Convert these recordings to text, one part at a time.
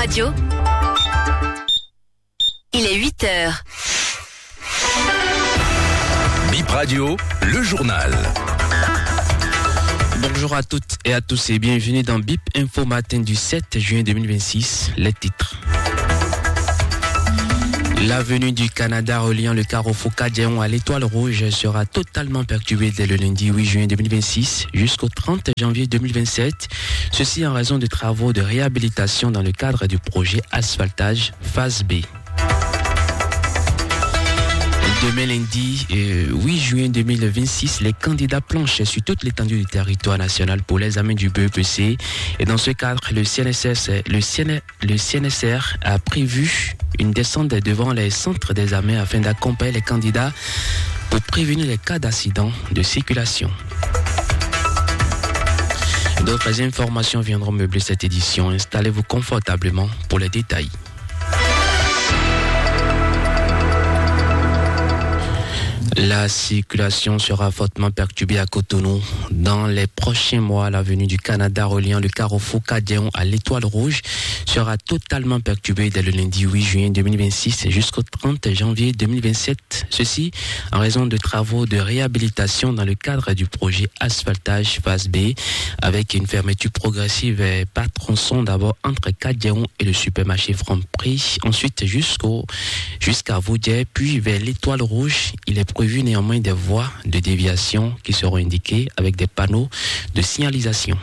Radio. Il est 8h. Bip Radio, le journal. Bonjour à toutes et à tous et bienvenue dans Bip Info Matin du 7 juin 2026. Les titres. L'avenue du Canada reliant le carrefour Cadion à l'Étoile Rouge sera totalement perturbée dès le lundi 8 juin 2026 jusqu'au 30 janvier 2027. Ceci en raison de travaux de réhabilitation dans le cadre du projet asphaltage phase B. Demain lundi 8 juin 2026, les candidats planchent sur toute l'étendue du territoire national pour l'examen du BEPC. Et dans ce cadre, le CNSR a prévu une descente devant les centres d'examen afin d'accompagner les candidats pour prévenir les cas d'accident de circulation. D'autres informations viendront meubler cette édition. Installez-vous confortablement pour les détails. La circulation sera fortement perturbée à Cotonou. Dans les prochains mois, l'avenue du Canada reliant le carrefour Cadion à l'Étoile Rouge sera totalement perturbée dès le lundi 8 juin 2026 jusqu'au 30 janvier 2027. Ceci en raison de travaux de réhabilitation dans le cadre du projet asphaltage phase B avec une fermeture progressive par tronçon d'abord entre Cadion et le supermarché Franprix, ensuite jusqu'à Vaudier, puis vers l'Étoile Rouge. Il est prévu néanmoins des voies de déviation qui seront indiquées avec des panneaux de signalisation.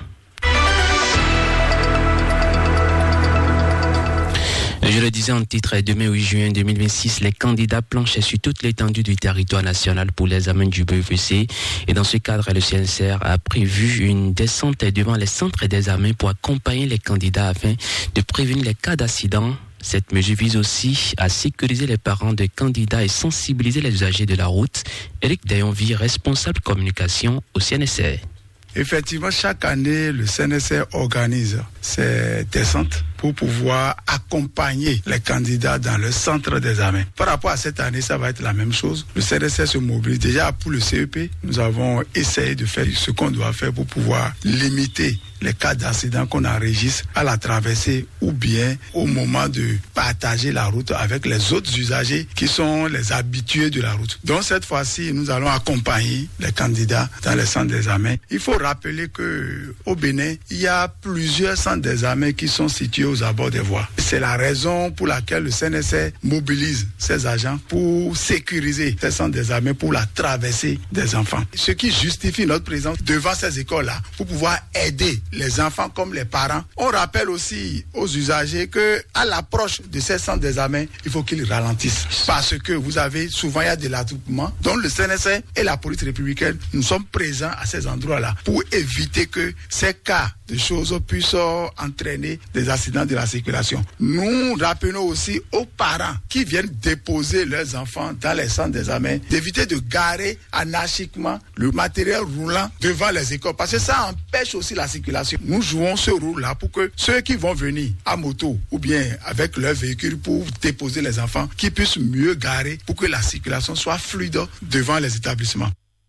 Je le disais en titre, demain 8 juin 2026, les candidats planchent sur toute l'étendue du territoire national pour l'examen du BEPC. Et dans ce cadre, le CNSR a prévu une descente devant les centres d'examen pour accompagner les candidats afin de prévenir les cas d'accident. Cette mesure vise aussi à sécuriser les parents des candidats et sensibiliser les usagers de la route. Éric Dayonville, responsable communication au CNSR. Effectivement, chaque année, le CNSR organise ces descentes pour pouvoir accompagner les candidats dans le centre d'examen. Par rapport à cette année, ça va être la même chose. Le CNSR se mobilise. Déjà pour le CEP, nous avons essayé de faire ce qu'on doit faire pour pouvoir limiter les cas d'accident qu'on enregistre à la traversée ou bien au moment de partager la route avec les autres usagers qui sont les habitués de la route. Donc cette fois-ci, nous allons accompagner les candidats dans les centres d'examen. Il faut rappeler que au Bénin, il y a plusieurs centres d'examen qui sont situés aux abords des voies. C'est la raison pour laquelle le CNSR mobilise ses agents pour sécuriser ces centres d'examen pour la traversée des enfants. Ce qui justifie notre présence devant ces écoles-là pour pouvoir aider les enfants comme les parents. On rappelle aussi aux usagers que à l'approche de ces centres d'examen, il faut qu'ils ralentissent. Parce que vous avez souvent, il y a de l'attroupement. Donc le CNSR et la police républicaine, nous sommes présents à ces endroits-là pour éviter que ces cas de choses puissent entraîner des accidents de la circulation. Nous rappelons aussi aux parents qui viennent déposer leurs enfants dans les centres d'examen d'éviter de garer anarchiquement le matériel roulant devant les écoles parce que ça empêche aussi la circulation. Nous jouons ce rôle-là pour que ceux qui vont venir à moto ou bien avec leur véhicule pour déposer les enfants qui puissent mieux garer pour que la circulation soit fluide devant les établissements.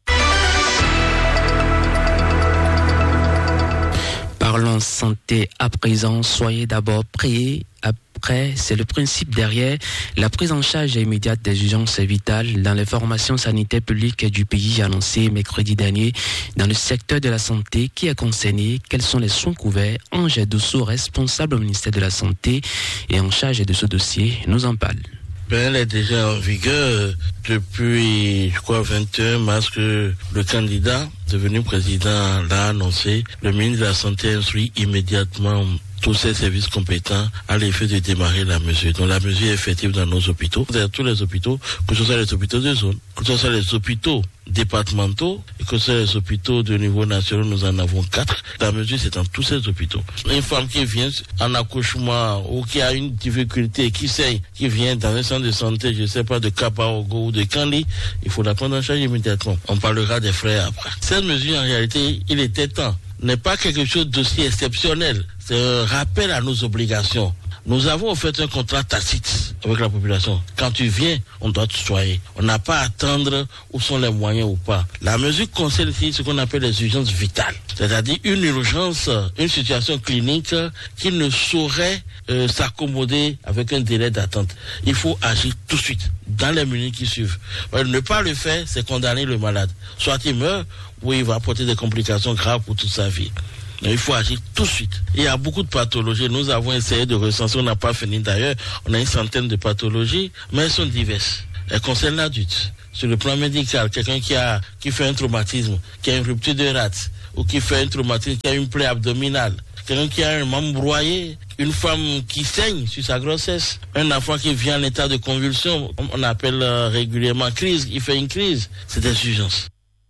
Parlons santé à présent, soyez d'abord prêts. Après, c'est le principe derrière la prise en charge immédiate des urgences vitales dans les formations sanitaires publiques du pays annoncé mercredi dernier dans le secteur de la santé qui est concerné. Quels sont les soins couverts? Ange Douceau, responsable au ministère de la Santé et en charge de ce dossier, nous en parle. Elle est déjà en vigueur depuis, 21 mars que le candidat devenu président l'a annoncé. Le ministre de la Santé instruit immédiatement tous ces services compétents à l'effet de démarrer la mesure. Donc la mesure est effective dans nos hôpitaux. Dans tous les hôpitaux, que ce soit les hôpitaux de zone, que ce soit les hôpitaux départementaux, et que ce soit les hôpitaux de niveau national, nous en avons 4. La mesure, c'est dans tous ces hôpitaux. Une femme qui vient en accouchement ou qui a une difficulté, qui saigne, qui vient dans un centre de santé, je ne sais pas, de Kapaogo ou de Kandi, il faut la prendre en charge immédiatement. On parlera des frais après. Cette mesure, en réalité, il était temps. N'est pas quelque chose d'aussi exceptionnel. c'est un rappel à nos obligations. Nous avons fait un contrat tacite avec la population. Quand tu viens, on doit te soigner. On n'a pas à attendre où sont les moyens ou pas. La mesure concerne ici ce qu'on appelle les urgences vitales. C'est-à-dire une urgence, une situation clinique qui ne saurait s'accommoder avec un délai d'attente. Il faut agir tout de suite, dans les minutes qui suivent. Ne pas le faire, c'est condamner le malade. Soit il meurt, ou il va apporter des complications graves pour toute sa vie. Il faut agir tout de suite. Il y a beaucoup de pathologies. Nous avons essayé de recenser, on n'a pas fini d'ailleurs. On a une centaine de pathologies, mais elles sont diverses. Elles concernent l'adulte. Sur le plan médical, quelqu'un qui fait un traumatisme, qui a une rupture de rate, ou qui fait un traumatisme, qui a une plaie abdominale, quelqu'un qui a un membre broyé, une femme qui saigne sur sa grossesse, un enfant qui vient en état de convulsion, on appelle régulièrement crise, il fait une crise. C'est des urgences.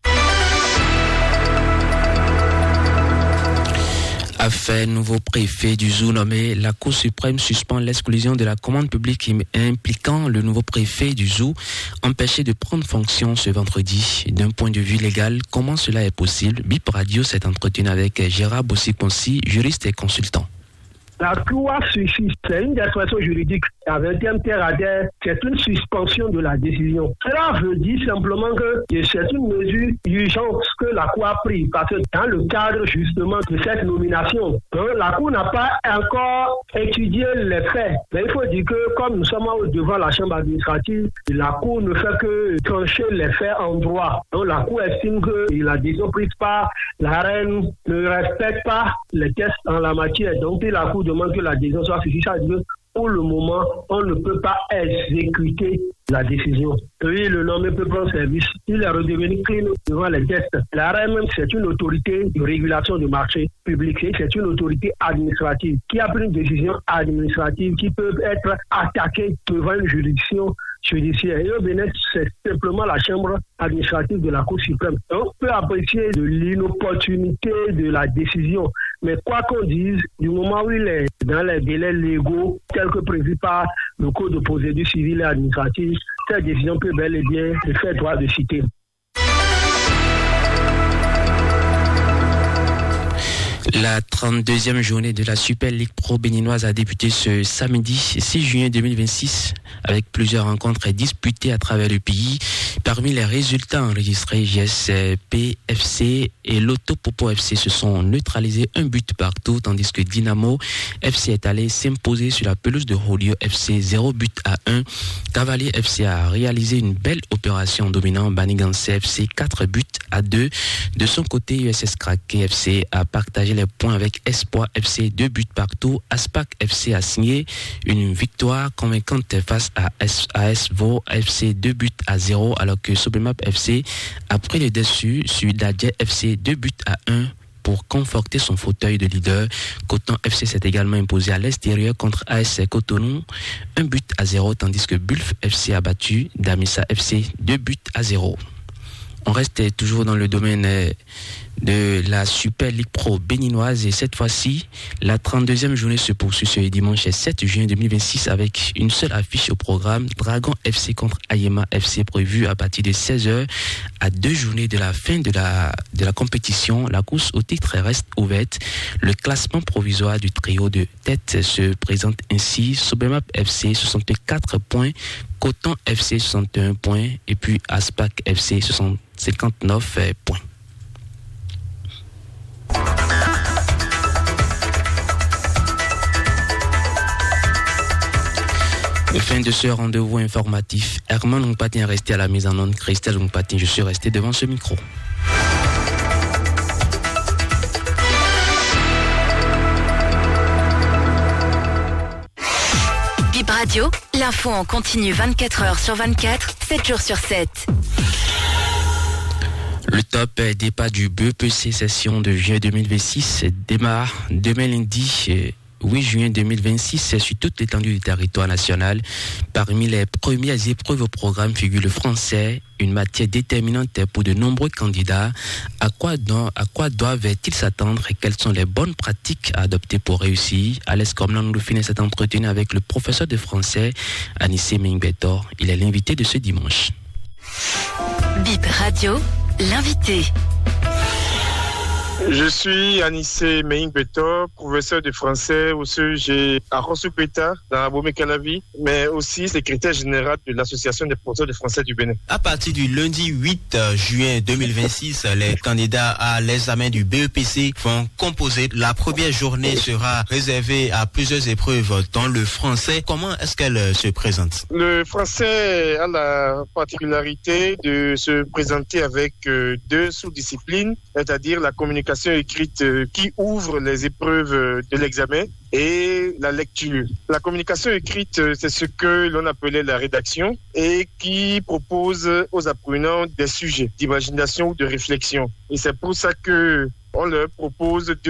Affaire nouveau préfet du Zou nommé, la Cour suprême suspend l'exclusion de la commande publique impliquant le nouveau préfet du Zou, empêché de prendre fonction ce vendredi. D'un point de vue légal, comment cela est possible? BIP Radio s'est entretenu avec Gérard Bossi-Ponsi, juriste et consultant. La loi suffit, c'est une expression juridique avec un terre à terre, c'est une suspension de la décision. Cela veut dire simplement que c'est une mesure d'urgence que la Cour a prise, parce que dans le cadre justement de cette nomination, la Cour n'a pas encore étudié les faits. Mais il faut dire que comme nous sommes devant la Chambre administrative, la Cour ne fait que trancher les faits en droit. Donc la Cour estime que la décision prise par la reine ne respecte pas les tests en la matière. Donc la Cour demande que la décision soit suffisante. Pour le moment, on ne peut pas exécuter la décision. Oui, le nommé peut prendre service. Il est redevenu clean devant les tests. La REM, c'est une autorité de régulation du marché public. C'est une autorité administrative qui a pris une décision administrative qui peut être attaquée devant une juridiction judiciaire. Et au Bénin, c'est simplement la chambre administrative de la Cour suprême. On peut apprécier de l'inopportunité de la décision. Mais quoi qu'on dise, du moment où il est dans les délais légaux tels que prévus par le Code de procédure civile et administrative, cette décision peut bel et bien se faire droit de citer. La 32e journée de la Super League Pro béninoise a débuté ce samedi 6 juin 2026 avec plusieurs rencontres disputées à travers le pays. Parmi les résultats enregistrés, GSP FC et Lotto Popo FC se sont neutralisés 1 but partout, tandis que Dynamo FC est allé s'imposer sur la pelouse de Rolio FC 0 but à 1. Cavalier FC a réalisé une belle opération dominant Baniganse FC 4 buts à 2. De son côté, USS Krake FC a partagé les points avec Espoir FC 2 buts partout. Aspac FC a signé une victoire convaincante face à AS Vaud FC 2 buts à 0, alors que Sobemap FC a pris le dessus sur Dadje FC 2 buts à 1 pour conforter son fauteuil de leader. Coton FC s'est également imposé à l'extérieur contre AS Cotonou 1 but à 0, tandis que Bulf FC a battu Damissa FC 2 buts à 0. On reste toujours dans le domaine de la Super League Pro béninoise et cette fois-ci, la 32e journée se poursuit ce dimanche 7 juin 2026 avec une seule affiche au programme. Dragon FC contre Ayema FC prévue à partir de 16h. À 2 journées de la fin de la compétition, la course au titre reste ouverte. Le classement provisoire du trio de tête se présente ainsi. Sobemap FC 64 points, Coton FC 61 points et puis Aspac FC 59 points. Fin de ce rendez-vous informatif. Herman Ongpatin est resté à la mise en onde. Christelle Ongpatin, je suis resté devant ce micro. BIP Radio, l'info en continu 24 heures sur 24, 7 jours sur 7. Le top départ du BEPC session de juin 2026 démarre demain lundi 8 juin 2026 sur toute l'étendue du territoire national. Parmi les premières épreuves au programme figure le français, une matière déterminante pour de nombreux candidats. À quoi doivent-ils s'attendre et quelles sont les bonnes pratiques à adopter pour réussir? Alex Comlan nous finit cet entretien avec le professeur de français Anissé Mingbetor. Il est l'invité de ce dimanche. BIP Radio, l'invité. Je suis Anissé Meing-Beto, professeur de français au CEG à Rossoukweta, dans Abomey-Calavi, mais aussi secrétaire général de l'Association des professeurs de français du Bénin. À partir du lundi 8 juin 2026, les candidats à l'examen du BEPC vont composer. La première journée sera réservée à plusieurs épreuves, dont le français. Comment est-ce qu'elle se présente? Le français a la particularité de se présenter avec deux sous-disciplines, c'est-à-dire la communication écrite qui ouvre les épreuves de l'examen et la lecture. La communication écrite, c'est ce que l'on appelait la rédaction et qui propose aux apprenants des sujets d'imagination ou de réflexion. Et c'est pour ça que on leur propose de